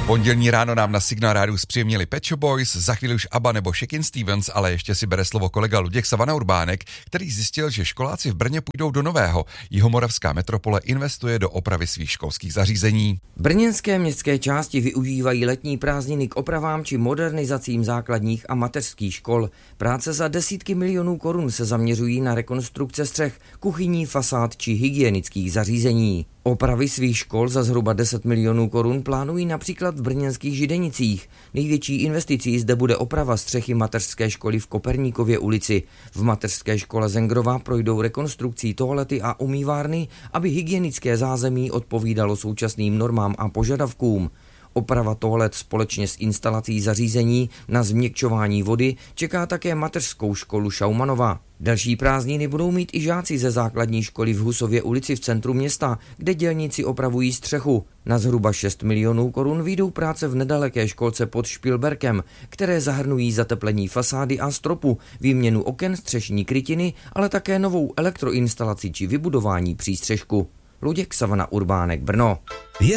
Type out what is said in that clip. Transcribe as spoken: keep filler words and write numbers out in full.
Pondělní ráno nám na Signál rádiu zpříjemnili Pet Shop Boys, za chvíli už ABBA nebo Shakin' Stevens, ale ještě si bere slovo kolega Luděk Savana Urbánek, který zjistil, že školáci v Brně půjdou do nového. Jihomoravská metropole investuje do opravy svých školských zařízení. Brněnské městské části využívají letní prázdniny k opravám či modernizacím základních a mateřských škol. Práce za desítky milionů korun se zaměřují na rekonstrukce střech, kuchyní, fasád či hygienických zařízení. Opravy svých škol za zhruba deset milionů korun plánují například v brněnských Židenicích. Největší investicí zde bude oprava střechy mateřské školy v Koperníkově ulici. V mateřské škole Zengrova projdou rekonstrukcí toalety a umývárny, aby hygienické zázemí odpovídalo současným normám a požadavkům. Oprava toalet společně s instalací zařízení na změkčování vody čeká také mateřskou školu Šaumanova. Další prázdniny budou mít i žáci ze základní školy v Husově ulici v centru města, kde dělníci opravují střechu. Na zhruba šest milionů korun vyjdou práce v nedaleké školce pod Špilberkem, které zahrnují zateplení fasády a stropu, výměnu oken, střešní krytiny, ale také novou elektroinstalaci či vybudování přístřešku. Luděk Savana Urbánek, Brno.